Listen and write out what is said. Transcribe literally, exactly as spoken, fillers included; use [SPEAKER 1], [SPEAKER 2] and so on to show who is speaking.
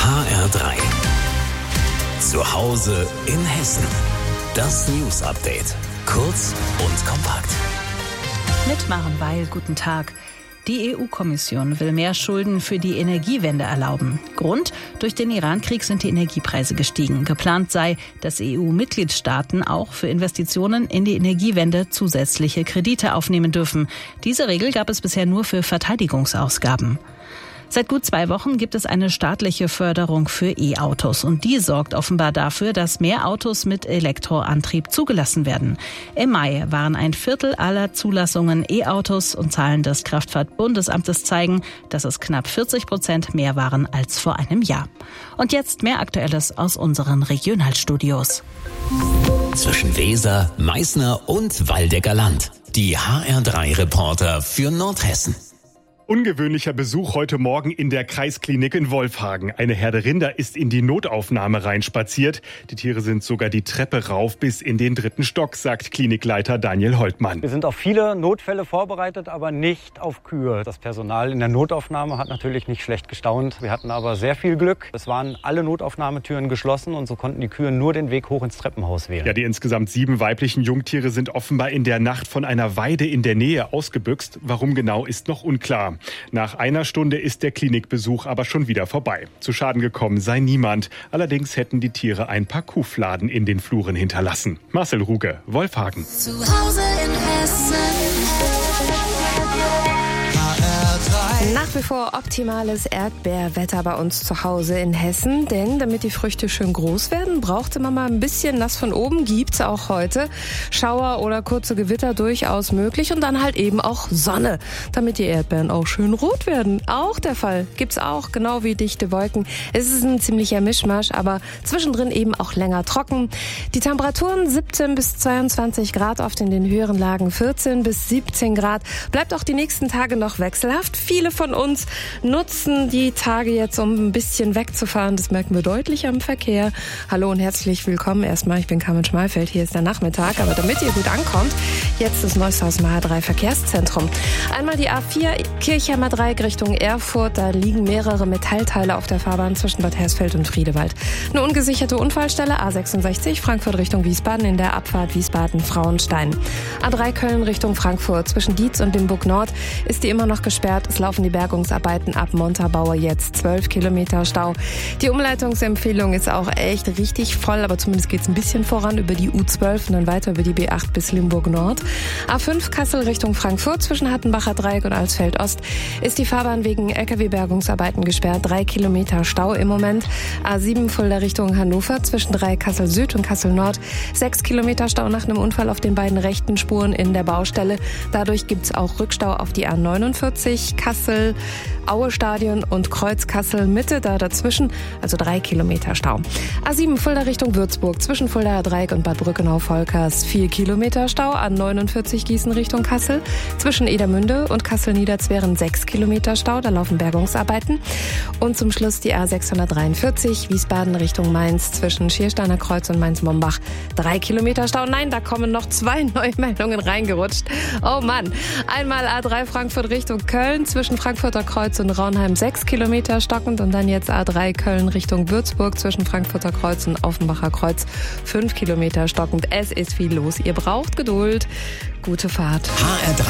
[SPEAKER 1] H R drei. Zu Hause in Hessen. Das News Update. Kurz und kompakt.
[SPEAKER 2] Mit Maren Weil, guten Tag. Die E U-Kommission will mehr Schulden für die Energiewende erlauben. Grund: durch den Iran-Krieg sind die Energiepreise gestiegen. Geplant sei, dass E U-Mitgliedstaaten auch für Investitionen in die Energiewende zusätzliche Kredite aufnehmen dürfen. Diese Regel gab es bisher nur für Verteidigungsausgaben. Seit gut zwei Wochen gibt es eine staatliche Förderung für E-Autos und die sorgt offenbar dafür, dass mehr Autos mit Elektroantrieb zugelassen werden. Im Mai waren ein Viertel aller Zulassungen E-Autos und Zahlen des Kraftfahrtbundesamtes zeigen, dass es knapp vierzig Prozent mehr waren als vor einem Jahr. Und jetzt mehr Aktuelles aus unseren Regionalstudios.
[SPEAKER 1] Zwischen Weser, Meißner und Waldecker Land. Die H R drei Reporter für Nordhessen.
[SPEAKER 3] Ungewöhnlicher Besuch heute Morgen in der Kreisklinik in Wolfhagen. Eine Herde Rinder ist in die Notaufnahme reinspaziert. Die Tiere sind sogar die Treppe rauf bis in den dritten Stock, sagt Klinikleiter Daniel Holtmann.
[SPEAKER 4] Wir sind auf viele Notfälle vorbereitet, aber nicht auf Kühe. Das Personal in der Notaufnahme hat natürlich nicht schlecht gestaunt. Wir hatten aber sehr viel Glück. Es waren alle Notaufnahmetüren geschlossen und so konnten die Kühe nur den Weg hoch ins Treppenhaus wählen.
[SPEAKER 3] Ja, die insgesamt sieben weiblichen Jungtiere sind offenbar in der Nacht von einer Weide in der Nähe ausgebüxt. Warum genau, ist noch unklar. Nach einer Stunde ist der Klinikbesuch aber schon wieder vorbei. Zu Schaden gekommen sei niemand. Allerdings hätten die Tiere ein paar Kuhfladen in den Fluren hinterlassen. Marcel Ruge, Wolfhagen.
[SPEAKER 5] Zu Hause in Hessen.
[SPEAKER 6] Nach wie vor optimales Erdbeerwetter bei uns zu Hause in Hessen, denn damit die Früchte schön groß werden, brauchte man mal ein bisschen Nass von oben, gibt's auch heute. Schauer oder kurze Gewitter durchaus möglich und dann halt eben auch Sonne, damit die Erdbeeren auch schön rot werden. Auch der Fall gibt's auch, genau wie dichte Wolken. Es ist ein ziemlicher Mischmasch, aber zwischendrin eben auch länger trocken. Die Temperaturen siebzehn bis zweiundzwanzig Grad, oft in den höheren Lagen vierzehn bis siebzehn Grad. Bleibt auch die nächsten Tage noch wechselhaft. Viele von uns nutzen die Tage jetzt, um ein bisschen wegzufahren. Das merken wir deutlich am Verkehr. Hallo und herzlich willkommen erstmal. Ich bin Carmen Schmalfeld. Hier ist der Nachmittag. Aber damit ihr gut ankommt, jetzt das Neueste aus dem H R drei Verkehrszentrum. Einmal die A vier Kirchheimer Dreieck Richtung Erfurt. Da liegen mehrere Metallteile auf der Fahrbahn zwischen Bad Hersfeld und Friedewald. Eine ungesicherte Unfallstelle A sechsundsechzig Frankfurt Richtung Wiesbaden in der Abfahrt Wiesbaden-Frauenstein. A drei Köln Richtung Frankfurt zwischen Dietz und Limburg Nord ist die immer noch gesperrt. Es laufen die Bergungsarbeiten ab Montabaur jetzt. zwölf Kilometer Stau. Die Umleitungsempfehlung ist auch echt richtig voll, aber zumindest geht es ein bisschen voran über die U zwölf und dann weiter über die B acht bis Limburg Nord. A fünf Kassel Richtung Frankfurt zwischen Hattenbacher Dreieck und Alsfeld Ost ist die Fahrbahn wegen L K W-Bergungsarbeiten gesperrt. drei Kilometer Stau im Moment. A sieben Fulda Richtung Hannover zwischen drei Kassel Süd und Kassel Nord. sechs Kilometer Stau nach einem Unfall auf den beiden rechten Spuren in der Baustelle. Dadurch gibt es auch Rückstau auf die A neunundvierzig Kassel, Aue Stadion und Kreuz Kassel Mitte, da dazwischen, also drei Kilometer Stau. A sieben Fulda Richtung Würzburg zwischen Fuldaer Dreieck und Bad Brückenau-Volkers vier Kilometer Stau. A neunundvierzig Gießen Richtung Kassel zwischen Edermünde und Kassel-Niederzweren sechs Kilometer Stau, da laufen Bergungsarbeiten. Und zum Schluss die A sechshundertdreiundvierzig Wiesbaden Richtung Mainz zwischen Schiersteiner Kreuz und Mainz-Mombach drei Kilometer Stau. Nein, da kommen noch zwei neue Meldungen reingerutscht. Oh Mann. Einmal A drei Frankfurt Richtung Köln zwischen Frankfurter Kreuz und Raunheim sechs Kilometer stockend und dann jetzt A drei Köln Richtung Würzburg zwischen Frankfurter Kreuz und Offenbacher Kreuz fünf Kilometer stockend. Es ist viel los. Ihr braucht Geduld. Gute Fahrt.
[SPEAKER 1] H R drei